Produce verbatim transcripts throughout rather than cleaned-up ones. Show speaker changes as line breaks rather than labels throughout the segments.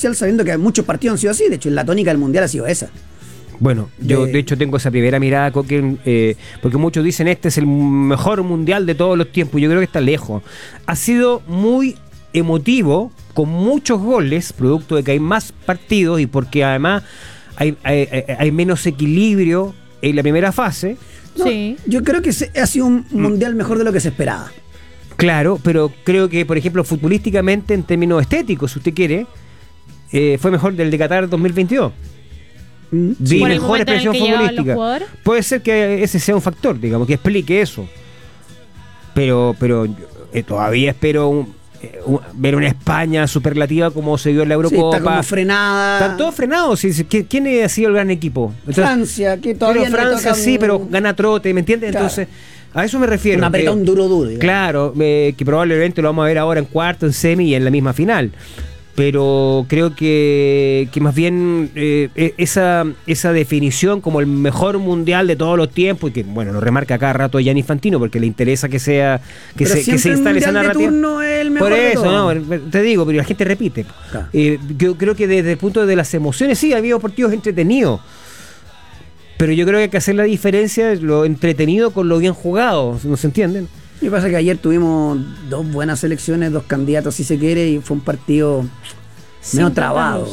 parcial sabiendo que muchos partidos han sido así. De hecho, la tónica del Mundial ha sido esa.
Bueno, yo
de,
de hecho tengo esa primera mirada, Coque, eh, porque muchos dicen este es el mejor Mundial de todos los tiempos. Yo creo que está lejos. Ha sido muy emotivo, con muchos goles, producto de que hay más partidos y porque además hay, hay, hay menos equilibrio en la primera fase.
No, sí. Yo creo que se, ha sido un Mundial mejor de lo que se esperaba.
Claro, pero creo que, por ejemplo, futbolísticamente, en términos estéticos, si usted quiere, eh, fue mejor del de Qatar dos mil veintidós. Mm, sí,
por
mejor expresión futbolística. Puede ser que ese sea un factor, digamos, que explique eso. Pero, pero eh, todavía espero un, eh, un, ver una España superlativa como se vio en la Eurocopa.
Sí, está como frenada.
Están todos frenados. ¿Sí? ¿Quién ha sido el gran equipo? Entonces,
Francia, que todavía
pero Francia
no
sí,
un...
pero gana trote, ¿me entiendes?
Claro.
Entonces, a eso me refiero.
Un apretón que, duro, duro. Digamos.
Claro, eh, que probablemente lo vamos a ver ahora en cuarto, en semi y en la misma final. Pero creo que, que más bien eh, esa, esa definición como el mejor mundial de todos los tiempos, y que bueno, lo remarca cada rato Gianni Infantino porque le interesa que sea que, se, que se instale esa narrativa.
No es el mejor
Por eso,
de todo.
no, te digo, pero la gente repite.
Claro.
Eh, yo creo que desde el punto de las emociones, sí, ha habido partidos entretenidos. Pero yo creo que hay que hacer la diferencia lo entretenido con lo bien jugado, ¿no se entienden?
Lo que pasa es que ayer tuvimos dos buenas selecciones, dos candidatos si se quiere, y fue un partido sí, medio trabado.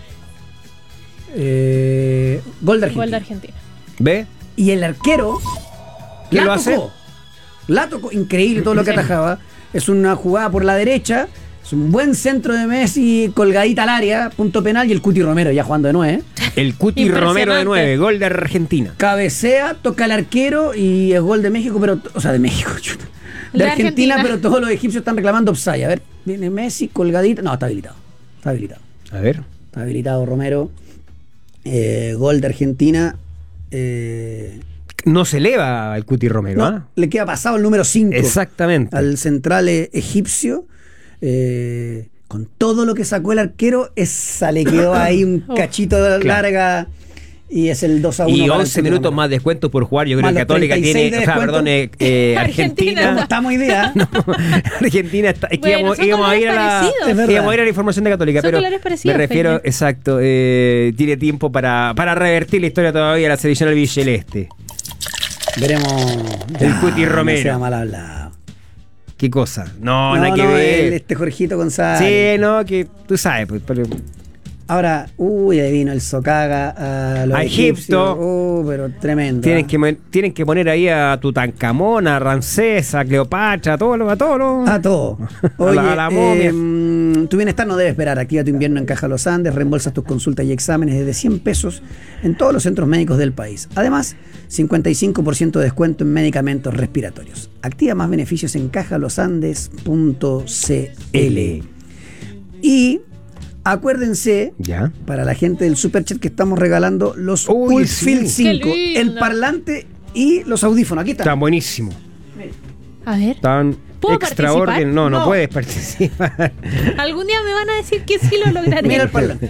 Eh, gol de Argentina.
Gol de Argentina.
¿Ve?
Y el arquero
¿qué
la
lo
tocó.
hace?
La tocó, increíble todo lo que atajaba. Es una jugada por la derecha, es un buen centro de Messi, colgadita al área, punto penal, y el Cuti Romero ya jugando de nueve. ¿eh?
El Cuti Romero de nueve, gol de Argentina.
Cabecea, toca al arquero y es gol de México, pero, o sea, de México, chuta. De, de Argentina, Argentina, pero todos los egipcios están reclamando offside. A ver, viene Messi, colgadita. No, está habilitado. Está habilitado.
A ver.
Está habilitado Romero. Eh, gol de Argentina. Eh,
no se eleva el Cuti Romero,
no,
¿eh?
Le queda pasado el número cinco.
Exactamente.
Al central eh, egipcio. Eh, con todo lo que sacó el arquero, esa le quedó ahí un cachito de
claro.
larga. Y es el dos a uno.
Y once minutos más descuento por jugar. Yo creo que Católica tiene. O sea, perdón, eh, eh, Argentina.
¿Cómo estamos hoy día?
No, Argentina está. Es que bueno, íbamos, íbamos, a ir a la, íbamos a ir a la información de Católica.
Son
pero me refiero,
Peña.
exacto. Eh, tiene tiempo para, para revertir la historia todavía de la selección albiceleste.
Veremos.
El Cuti Romero.
No sea mal hablado.
¿Qué cosa? No,
no
nada
no,
que ver.
El, este Jorgito González.
Sí, no, que tú sabes, pues. Pero...
Ahora, uy, ahí vino el Socaga a los
a Egipto.
Uh, pero tremendo.
Tienen,
¿eh?
que, tienen que poner ahí a Tutankamón, a Ramsés, a Cleopatra, a todo lo, a todo lo...
A todo.
Oye, a la, a la momia.
Eh, tu bienestar no debe esperar. Activa tu invierno en Caja Los Andes. Reembolsas tus consultas y exámenes desde cien pesos en todos los centros médicos del país. Además, cincuenta y cinco por ciento de descuento en medicamentos respiratorios. Activa más beneficios en caja los andes punto c l. Y... acuérdense,
¿ya?
Para la gente del Superchat, que estamos regalando los
Uy,
Ultfield
sí.
cinco, el parlante y los audífonos. Aquí están.
Están buenísimos.
A ver.
Están extraordinarios. No, no, no puedes participar.
Algún día me van a decir que sí lo lograré.
Mira el parlante.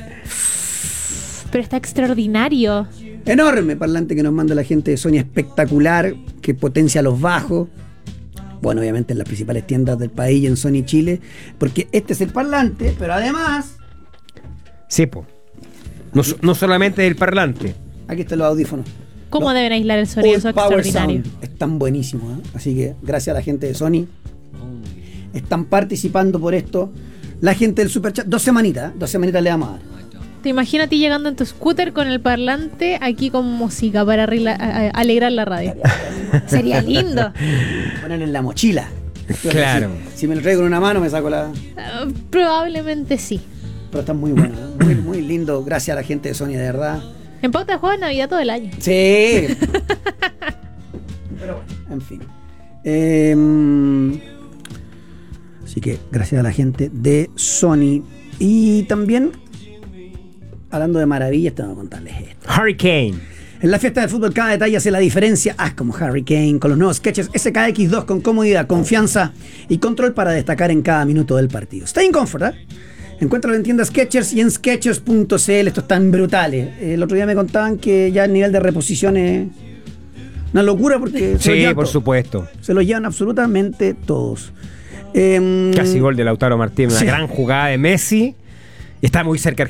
Pero está extraordinario.
Enorme parlante que nos manda la gente de Sony, espectacular, que potencia los bajos. Bueno, obviamente en las principales tiendas del país y en Sony Chile, porque este es el parlante, pero además...
Sí, po. No, no solamente el parlante.
Aquí están los audífonos.
¿Cómo
los
deben aislar el sonido? Eso es extraordinario.
Sound. Están buenísimos, ¿eh? Así que gracias a la gente de Sony. Están participando por esto. La gente del Superchat, dos semanitas, ¿eh? dos semanitas le vamos a dar.
Te imaginas a ti llegando en tu scooter con el parlante aquí con música para arreglar, a, a, alegrar la radio. Sería lindo.
Ponerlo en la mochila.
Claro.
Si, si me lo traigo en una mano me saco la...
Uh, probablemente sí.
Pero están muy buenos, ¿eh? muy, muy lindo. Gracias a la gente de Sony, de verdad.
En pauta de juego de Navidad todo el año.
Sí. Pero bueno, en fin. Eh, así que gracias a la gente de Sony. Y también, hablando de maravillas, tengo que contarles esto.
Hurricane.
En la fiesta de fútbol cada detalle hace la diferencia. Haz como Harry Kane con los nuevos Skechers S K X dos con comodidad, confianza y control para destacar en cada minuto del partido. Stay in comfort, ¿eh? Encuéntralo en tiendas Skechers y en skechers punto c l. Estos están brutales. El otro día me contaban que ya el nivel de reposición es una locura porque
sí,
se
por
todo.
supuesto.
Se los llevan absolutamente todos. Eh,
Casi gol de Lautaro Martínez, una
sí.
gran jugada de Messi. Está muy cerca